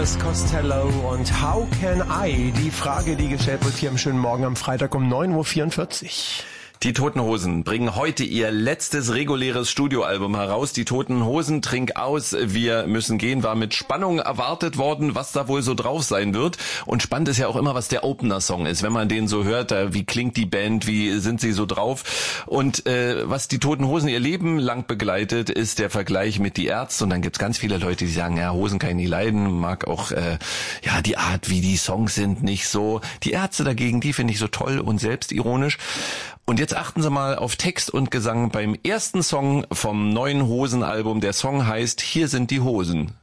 Elvis Costello und How Can I? Die Frage, die gestellt wird hier am schönen Morgen am Freitag um 9.44 Uhr. Die Toten Hosen bringen heute ihr letztes reguläres Studioalbum heraus. Die Toten Hosen, Trink aus, wir müssen gehen, war mit Spannung erwartet worden, was da wohl so drauf sein wird. Und spannend ist ja auch immer, was der Opener-Song ist, wenn man den so hört, wie klingt die Band, wie sind sie so drauf. Und was die Toten Hosen ihr Leben lang begleitet, ist der Vergleich mit die Ärzte. Und dann gibt's ganz viele Leute, die sagen, ja, Hosen kann ich nie leiden, mag auch die Art, wie die Songs sind, nicht so. Die Ärzte dagegen, die finde ich so toll und selbstironisch. Und jetzt achten Sie mal auf Text und Gesang beim ersten Song vom neuen Hosen-Album. Der Song heißt Hier sind die Hosen.